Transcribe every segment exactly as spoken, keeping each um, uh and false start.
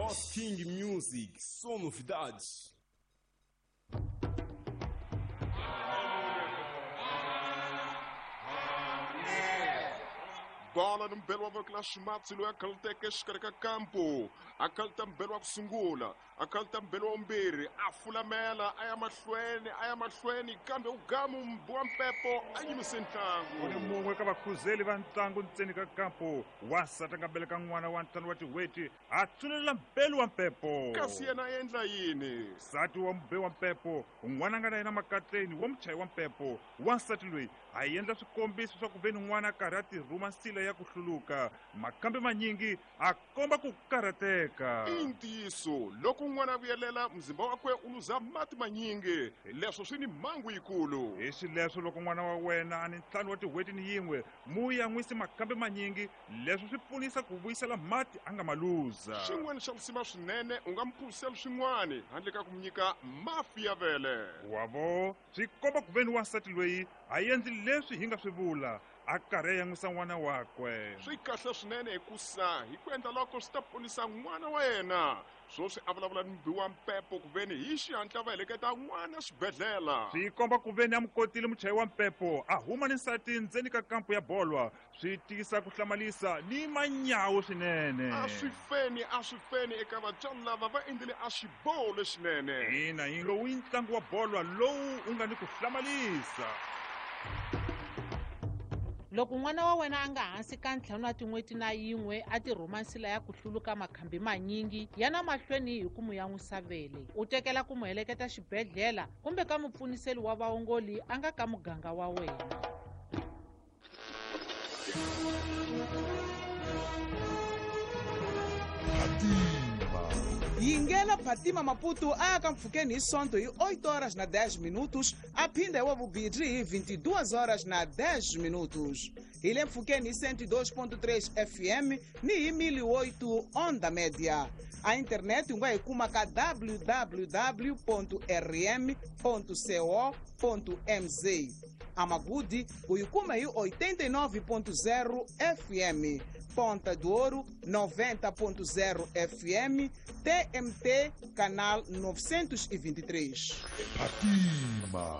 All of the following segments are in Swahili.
Boss King Music, só novidades. Bola no mbelo wa kla shimatsi lo akalteke shikareka kampo akalta mbelo wa kusungula akalta mbelo wa mbiri afula mela aya mahlweni aya mahlweni kambe ugamu mbwa mpepo anyimise ntlangu kuni mumwe ka vakhuzeli va ntlangu ntseni ka kampo wasata nga beleka n'wana wa ntano wa tiweti a tsulela mbelo wa mpepo kasi yena endla yini nsati wa mbe wa mpepo un'wana nga na yena makatleni wa muchayi wa mpepo wansati loyi a endla swikombiso swa ku veni n'wana a karhi a tirhuma nsila ya ku hluluka makambe manyingi a komba ku karhateka i ntiyiso loko n'wana a vuyelela mzimba wakwe u luza mati manyingi leswo swi ni mhangu yikulu hi swileswo loko n'wana wa wena a ni ntlhanu wa tiweti ni yin'we mu ya n'wisi makambe manyingi leswo swi pfunisa ku vuyisela mati a nga ma luza xin'wana xa kusima swinene u nga mi phulisela swin'wana handle ka ku mi nyika mafi ya vele wavo swi komba ku veni wansati loyi a endli leswi hi nga swi vula a karhi a yan'wisa n'wana wakwe swi kahle swinene hikusa hi ku endla loko swi ta ponisa n'wana wa yena swoswi a vulavula ni mbi wa mpepo ku veni hi xihatla va heleketa n'wana swibedhlela swi komba ku veni a mi kotile muchayi wa mpepo a huma ni nsati ndzeni ka kampo ya bolwa swi tisa ku hlamalisa ni manyawu swinene a swi feni a swi feni eka vatswari lava va endlile a xiboho lexinene ina yi lowu i ntlangu wa bolwa lowu u nga ni ku hlamalisa loko n'wana wa wena a nga hansi ka ntlhanu wa tin'weti na yin'we a tirhuma nsila ya ku hluluka makhambi manyingi yana mahlweni hi ku mu yan'wisa vele u tekela ku mu heleketa xibedhlela kumbe ka mupfuniseli wa vaongoli a nga ka muganga wa wena Yingela Fatima Maputo aka mfukeni hi sonto hi oito horas na dez minutos aphinda wa vubidri hi vinte e duas horas na dez minutos. Ile mfukeni hi cento e dois ponto três F M ni hi mil e oito onda média. A internet unga ikuma ka w w w ponto r m ponto co ponto m z. A Magudi uikuma hi oitenta e nove ponto zero F M. Ponta do Ouro, noventa ponto zero F M, T M T, canal novecentos e vinte e três. Fatima.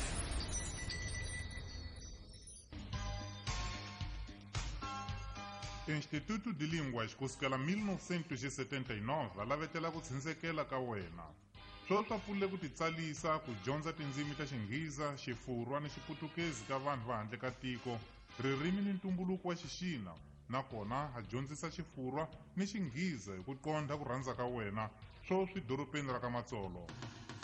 Instituto de Línguas kusukela mil novecentos e setenta e nove lavetela ku tshindzekela ka wena swo swa pfulile ku titsalisa ku dyondza tindzimi ta Xingheza, Xifurwa ni Xiputukezi ka vanhu va handle ka tiko ririmi ni ntumbuluko wa Xixina nakona ha dyondzisa Xifurwa ni Xingheza hi ku qondha ku rhandza ka wena swo swi doropeni ra ka Matsolo